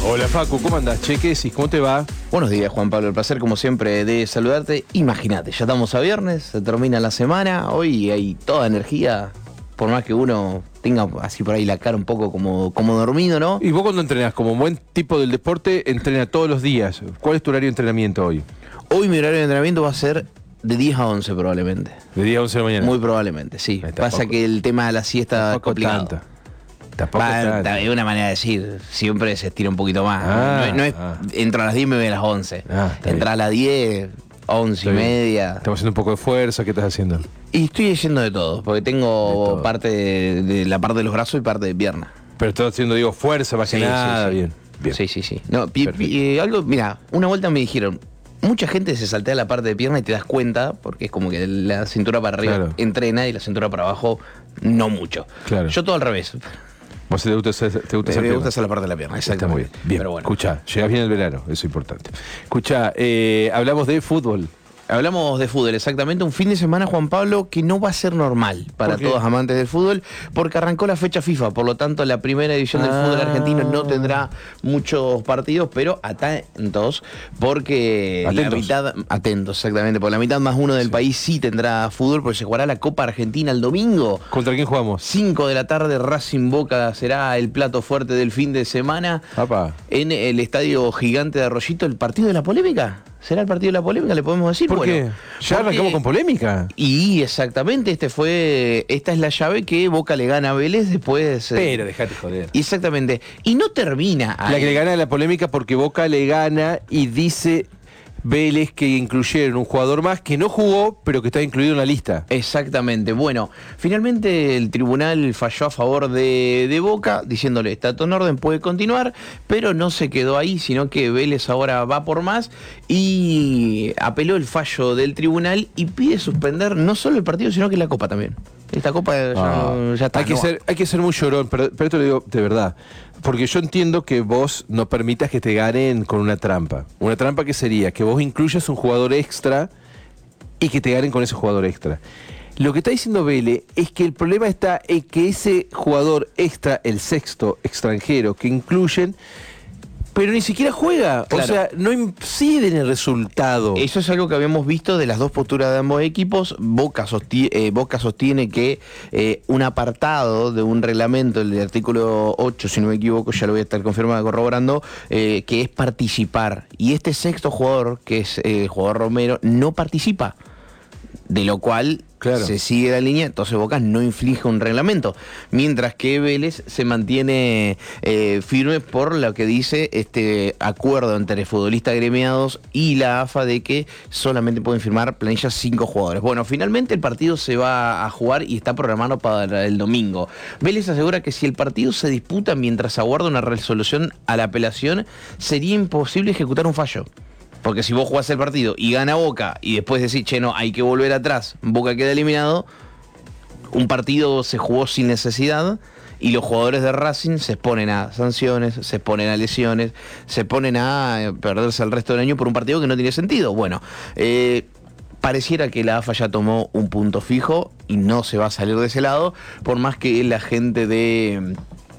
Hola Facu, ¿cómo andás? Che, ¿qué decís? ¿Cómo te va? Buenos días, Juan Pablo. El placer, como siempre, de saludarte. Imagínate, ya estamos a viernes, se termina la semana. Hoy hay toda energía, por más que uno tenga así por ahí la cara un poco como dormido, ¿no? Y vos cuando entrenás, como buen tipo del deporte, entrena todos los días. ¿Cuál es tu horario de entrenamiento hoy? Hoy mi horario de entrenamiento va a ser de 10 a 11 probablemente. De 10 a 11 de la mañana. Muy probablemente, sí. Pasa que el tema de la siesta es complicado. Tampoco tanta. Es una manera de decir, siempre se estira un poquito más. No es entro a las 10 me voy a las 11. Entra a las 10, 11 y media. Estamos haciendo un poco de fuerza, ¿qué estás haciendo? Y estoy haciendo de todo, porque tengo parte de la parte de los brazos y parte de pierna. Pero estás haciendo, digo, fuerza más que nada. Sí. Bien. Sí. No, algo, mira, una vuelta me dijeron, mucha gente se saltea la parte de pierna y te das cuenta, porque es como que la cintura para arriba entrena y la cintura para abajo no mucho. Claro. Yo todo al revés. ¿Vos te gusta hacer la parte de la pierna, exactamente. Está muy bien. Pero bueno. Escuchá, llegás bien el verano, eso es importante. Escuchá, hablamos de fútbol. Hablamos de fútbol, exactamente, un fin de semana, Juan Pablo, que no va a ser normal para todos amantes del fútbol, porque arrancó la fecha FIFA, por lo tanto la primera edición del fútbol argentino no tendrá muchos partidos, pero atentos, porque atentos exactamente, porque la mitad más uno del país sí tendrá fútbol, porque se jugará la Copa Argentina el domingo. ¿Contra quién jugamos? 5 de la tarde, Racing Boca será el plato fuerte del fin de semana. En el Estadio Gigante de Arroyito, el partido de la polémica. ¿Será el partido de la polémica? ¿Le podemos decir? ¿Por qué? ¿Ya arrancamos con polémica? Y exactamente, esta es la llave que Boca le gana a Vélez después. Pero dejate joder. Exactamente. Y no termina ahí. La que le gana la polémica porque Boca le gana y dice Vélez que incluyeron un jugador más que no jugó, pero que está incluido en la lista. Exactamente. Bueno, finalmente el tribunal falló a favor de Boca, diciéndole, está todo en orden, puede continuar, pero no se quedó ahí, sino que Vélez ahora va por más y apeló el fallo del tribunal y pide suspender no solo el partido, sino que la Copa también. Esta Copa ya está. Hay que ser muy llorón, pero esto lo digo de verdad. Porque yo entiendo que vos no permitas que te ganen con una trampa. Una trampa que sería que vos incluyas un jugador extra y que te ganen con ese jugador extra. Lo que está diciendo Vélez es que el problema está en que ese jugador extra, el sexto extranjero que incluyen, pero ni siquiera juega, claro. O sea, no incide en el resultado. Eso es algo que habíamos visto de las dos posturas de ambos equipos. Boca sostiene que un apartado de un reglamento, el del artículo 8, si no me equivoco, ya lo voy a estar confirmando, corroborando, que es participar. Y este sexto jugador, que es el jugador Romero, no participa. De lo cual se sigue la línea, entonces Boca no inflige un reglamento, mientras que Vélez se mantiene firme por lo que dice este acuerdo entre futbolistas agremiados y la AFA de que solamente pueden firmar planillas 5 jugadores. Bueno, finalmente el partido se va a jugar y está programado para el domingo. Vélez asegura que si el partido se disputa mientras aguarda una resolución a la apelación, sería imposible ejecutar un fallo. Porque si vos jugás el partido y gana Boca y después decís, che, no, hay que volver atrás, Boca queda eliminado, un partido se jugó sin necesidad y los jugadores de Racing se exponen a sanciones, se exponen a lesiones, se exponen a perderse el resto del año por un partido que no tiene sentido. Bueno, pareciera que la AFA ya tomó un punto fijo y no se va a salir de ese lado, por más que la gente de